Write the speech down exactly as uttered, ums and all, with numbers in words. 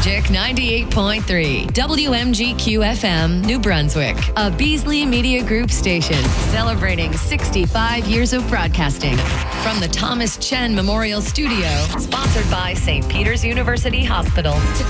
Magic ninety-eight point three, W M G Q F M, New Brunswick, a Beasley Media Group station celebrating sixty-five years of broadcasting. From the Thomas Chen Memorial Studio, sponsored by Saint Peter's University Hospital, to